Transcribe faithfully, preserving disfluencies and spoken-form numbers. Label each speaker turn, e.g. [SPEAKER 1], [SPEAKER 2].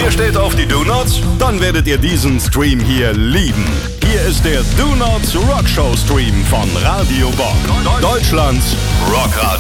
[SPEAKER 1] Ihr steht auf die Do-Nots? Dann werdet ihr diesen Stream hier lieben. Hier ist der Do-Nots Rock Show Stream von Radio Bock. Deutschlands Rockradio.